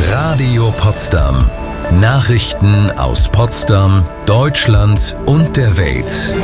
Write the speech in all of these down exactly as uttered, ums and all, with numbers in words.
Radio Potsdam. Nachrichten aus Potsdam, Deutschland und der Welt.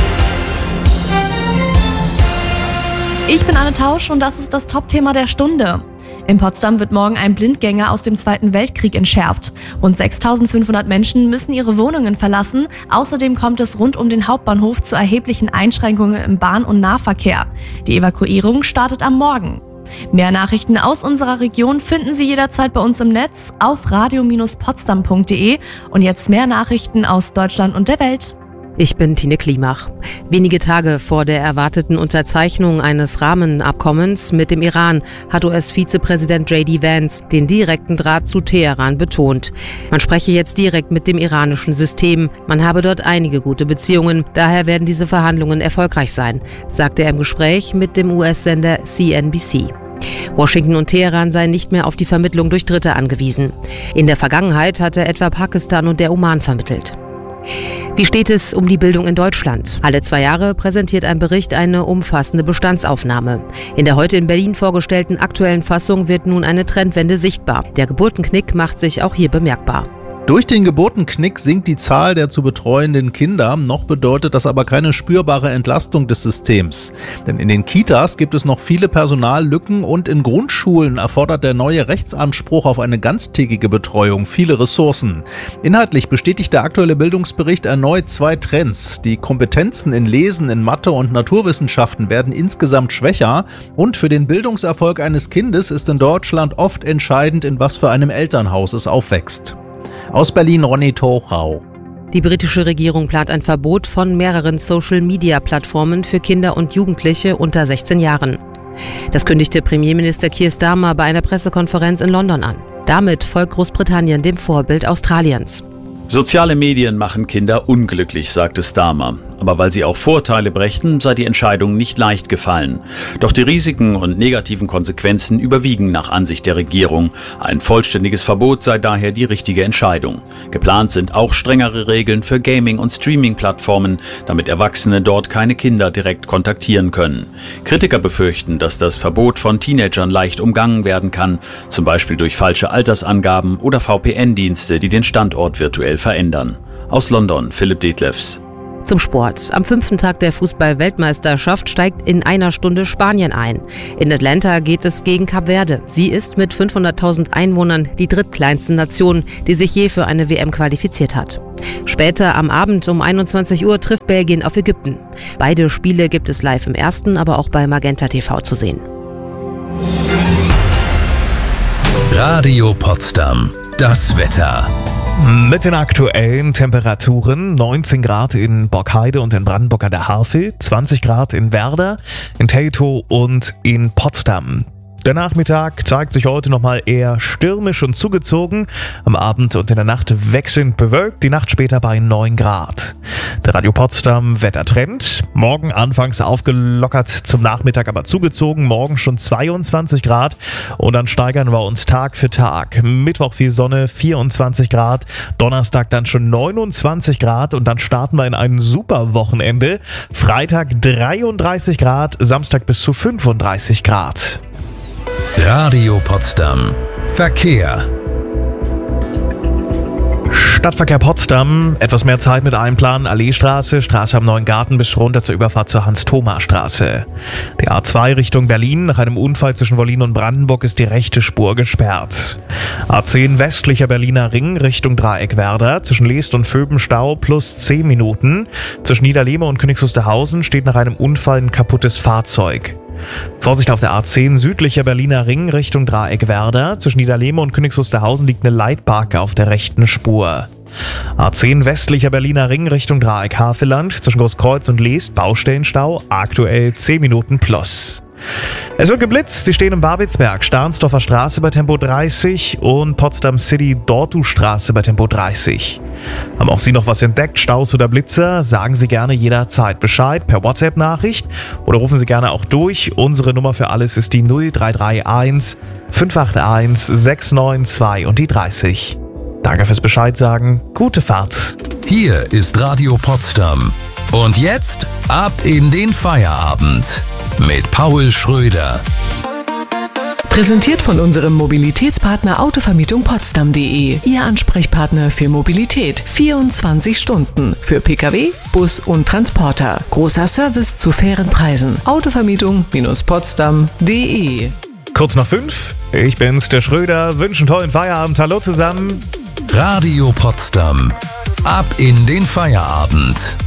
Ich bin Anne Tausch und das ist das Top-Thema der Stunde. In Potsdam wird morgen ein Blindgänger aus dem Zweiten Weltkrieg entschärft. Rund sechstausendfünfhundert Menschen müssen ihre Wohnungen verlassen. Außerdem kommt es rund um den Hauptbahnhof zu erheblichen Einschränkungen im Bahn- und Nahverkehr. Die Evakuierung startet am Morgen. Mehr Nachrichten aus unserer Region finden Sie jederzeit bei uns im Netz auf radio Bindestrich potsdam punkt de. Und jetzt mehr Nachrichten aus Deutschland und der Welt. Ich bin Tine Klimach. Wenige Tage vor der erwarteten Unterzeichnung eines Rahmenabkommens mit dem Iran hat U S-Vizepräsident J D Vance den direkten Draht zu Teheran betont. Man spreche jetzt direkt mit dem iranischen System. Man habe dort einige gute Beziehungen. Daher werden diese Verhandlungen erfolgreich sein, sagte er im Gespräch mit dem U S-Sender C N B C. Washington und Teheran seien nicht mehr auf die Vermittlung durch Dritte angewiesen. In der Vergangenheit hatte etwa Pakistan und der Oman vermittelt. Wie steht es um die Bildung in Deutschland? Alle zwei Jahre präsentiert ein Bericht eine umfassende Bestandsaufnahme. In der heute in Berlin vorgestellten aktuellen Fassung wird nun eine Trendwende sichtbar. Der Geburtenknick macht sich auch hier bemerkbar. Durch den Geburtenknick sinkt die Zahl der zu betreuenden Kinder, noch bedeutet das aber keine spürbare Entlastung des Systems. Denn in den Kitas gibt es noch viele Personallücken und in Grundschulen erfordert der neue Rechtsanspruch auf eine ganztägige Betreuung viele Ressourcen. Inhaltlich bestätigt der aktuelle Bildungsbericht erneut zwei Trends. Die Kompetenzen in Lesen, in Mathe und Naturwissenschaften werden insgesamt schwächer und für den Bildungserfolg eines Kindes ist in Deutschland oft entscheidend, in was für einem Elternhaus es aufwächst. Aus Berlin Ronny Tochau. Die britische Regierung plant ein Verbot von mehreren Social-Media-Plattformen für Kinder und Jugendliche unter sechzehn Jahren. Das kündigte Premierminister Keir Starmer bei einer Pressekonferenz in London an. Damit folgt Großbritannien dem Vorbild Australiens. Soziale Medien machen Kinder unglücklich, sagte Starmer. Aber weil sie auch Vorteile brächten, sei die Entscheidung nicht leicht gefallen. Doch die Risiken und negativen Konsequenzen überwiegen nach Ansicht der Regierung. Ein vollständiges Verbot sei daher die richtige Entscheidung. Geplant sind auch strengere Regeln für Gaming- und Streaming-Plattformen, damit Erwachsene dort keine Kinder direkt kontaktieren können. Kritiker befürchten, dass das Verbot von Teenagern leicht umgangen werden kann, zum Beispiel durch falsche Altersangaben oder V P N-Dienste, die den Standort virtuell verändern. Aus London, Philipp Detlefs. Zum Sport. Am fünften Tag der Fußball-Weltmeisterschaft steigt in einer Stunde Spanien ein. In Atlanta geht es gegen Kap Verde. Sie ist mit fünfhunderttausend Einwohnern die drittkleinste Nation, die sich je für eine W M qualifiziert hat. Später am Abend um einundzwanzig Uhr trifft Belgien auf Ägypten. Beide Spiele gibt es live im ersten, aber auch bei Magenta T V zu sehen. Radio Potsdam. Das Wetter. Mit den aktuellen Temperaturen: neunzehn Grad in Borkheide und in Brandenburg an der Havel, zwanzig Grad in Werder, in Teltow und in Potsdam. Der Nachmittag zeigt sich heute nochmal eher stürmisch und zugezogen. Am Abend und in der Nacht wechselnd bewölkt, die Nacht später bei neun Grad. Der Radio Potsdam Wettertrend. Morgen anfangs aufgelockert, zum Nachmittag aber zugezogen. Morgen schon zweiundzwanzig Grad und dann steigern wir uns Tag für Tag. Mittwoch viel Sonne, vierundzwanzig Grad. Donnerstag dann schon neunundzwanzig Grad und dann starten wir in ein super Wochenende. Freitag dreiunddreißig Grad, Samstag bis zu fünfunddreißig Grad. Radio Potsdam. Verkehr. Stadtverkehr Potsdam, etwas mehr Zeit mit Einplanen, Alleestraße, Straße am Neuen Garten bis runter zur Überfahrt zur Hans-Thoma-Straße. Die A zwei Richtung Berlin, nach einem Unfall zwischen Wollin und Brandenburg ist die rechte Spur gesperrt. A zehn westlicher Berliner Ring Richtung Dreieck Werder, zwischen Leest und Vöben Stau plus zehn Minuten. Zwischen Niederlehme und Königs Wusterhausen steht nach einem Unfall ein kaputtes Fahrzeug. Vorsicht auf der A zehn südlicher Berliner Ring Richtung Dreieck Werder. Zwischen Niederlehme und Königs Wusterhausen liegt eine Leitbarke auf der rechten Spur. A zehn westlicher Berliner Ring Richtung Dreieck Havelland. Zwischen Großkreuz und Leest Baustellenstau, aktuell zehn Minuten plus. Es wird geblitzt, Sie stehen im Babelsberg, Stahnsdorfer Straße bei Tempo dreißig und Potsdam City Dortustraße bei Tempo dreißig. Haben auch Sie noch was entdeckt, Staus oder Blitzer? Sagen Sie gerne jederzeit Bescheid per WhatsApp-Nachricht oder rufen Sie gerne auch durch. Unsere Nummer für alles ist die null drei drei eins fünf acht eins sechs neun zwei und die dreißig. Danke fürs Bescheid sagen, gute Fahrt. Hier ist Radio Potsdam. Und jetzt ab in den Feierabend mit Paul Schröder. Präsentiert von unserem Mobilitätspartner Autovermietung Potsdam punkt de. Ihr Ansprechpartner für Mobilität. vierundzwanzig Stunden. Für Pkw, Bus und Transporter. Großer Service zu fairen Preisen. Autovermietung Potsdam punkt de. Kurz nach fünf. Ich bin's, der Schröder. Wünsche einen tollen Feierabend. Hallo zusammen. Radio Potsdam. Ab in den Feierabend.